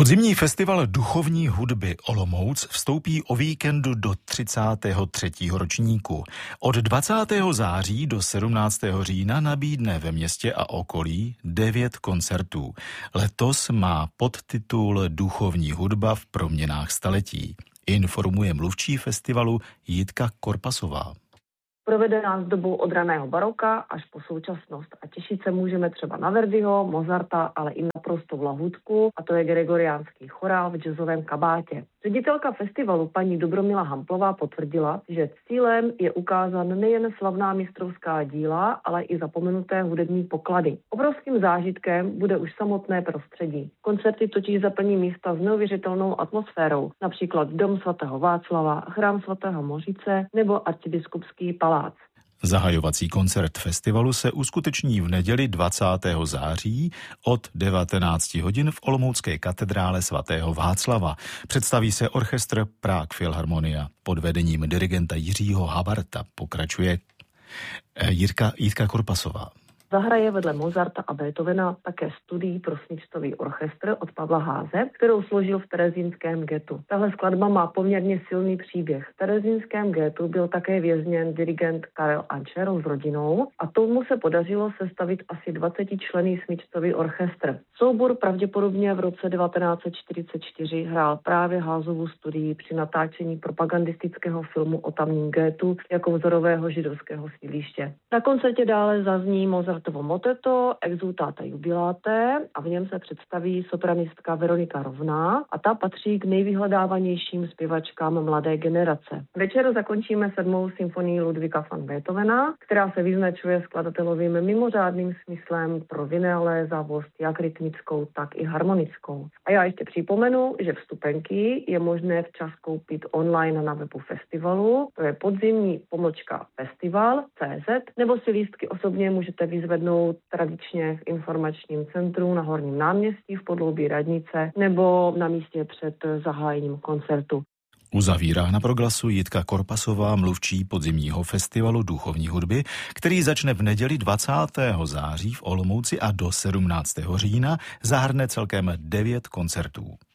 Podzimní festival duchovní hudby Olomouc vstoupí o víkendu do 33. ročníku. Od 20. září do 17. října nabídne ve městě a okolí 9 koncertů. Letos má podtitul Duchovní hudba v proměnách staletí. Informuje mluvčí festivalu Jitka Korpasová. Provede nás dobou od raného baroka až po současnost a těšit se můžeme třeba na Verdiho, Mozarta, ale i na prostou lahůdku, a to je gregoriánský chorál v jazzovém kabátě. Ředitelka festivalu paní Dobromila Hamplová potvrdila, že cílem je ukázat nejen slavná mistrovská díla, ale i zapomenuté hudební poklady. Obrovským zážitkem bude už samotné prostředí. Koncerty totiž zaplní místa s neuvěřitelnou atmosférou, například Dom svatého Václava, Chrám svatého Mořice nebo Arcibiskupský palác. Zahajovací koncert festivalu se uskuteční v neděli 20. září od 19 hodin v Olomoucké katedrále svatého Václava. Představí se orchestr Prague Philharmonia pod vedením dirigenta Jiřího Habarta. Pokračuje Jitka Korpasová. Zahraje vedle Mozarta a Beethovena také studii pro smyčcový orchestr od Pavla Háze, kterou složil v terezínském ghettu. Tahle skladba má poměrně silný příběh. V terezínském ghettu byl také vězněn dirigent Karel Ančer s rodinou a tomu se podařilo sestavit asi 20členný smyčcový orchestr. Soubor pravděpodobně v roce 1944 hrál právě Házovu studii při natáčení propagandistického filmu o tamním ghettu jako vzorového židovského sídliště. Na koncertě dále zazní Mozartovo moteto Exultate jubilate a v něm se představí sopranistka Veronika Rovná a ta patří k nejvyhledávanějším zpěvačkám mladé generace. Večer zakončíme 7. symfonii Ludvíka van Beethovena, která se vyznačuje skladatelovým mimořádným smyslem pro vynalézavost jak rytmickou, tak i harmonickou. A já ještě připomenu, že vstupenky je možné včas koupit online na webu festivalu, to je podzimní-festival.cz, nebo si lístky osobně můžete vyzvednout tradičně v informačním centru na Horním náměstí v podloubí radnice nebo na místě před zahájením koncertu. Uzavírá na proglasu Jitka Korpasová, mluvčí podzimního festivalu duchovní hudby, který začne v neděli 20. září v Olomouci a do 17. října zahrne celkem 9 koncertů.